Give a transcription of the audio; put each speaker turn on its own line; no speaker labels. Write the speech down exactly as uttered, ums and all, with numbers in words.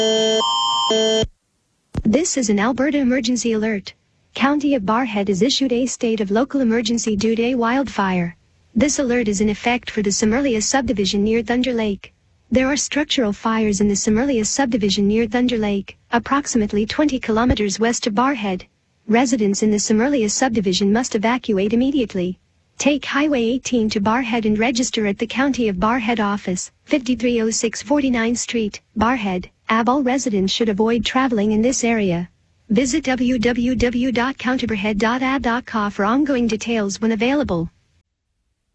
This is an Alberta emergency alert. County of Barrhead has issued a state of local emergency due to a wildfire. This alert is in effect for the Somerlia subdivision near Thunder Lake. There are structural fires in the Somerlia subdivision near Thunder Lake, approximately twenty kilometers west of Barrhead. Residents in the Somerlia subdivision must evacuate immediately. Take Highway eighteen to Barrhead and register at the County of Barrhead office, fifty-three oh six forty-ninth Street, Barrhead. All residents should avoid traveling in this area. Visit w w w dot county barrhead dot a b dot c a for ongoing details when available.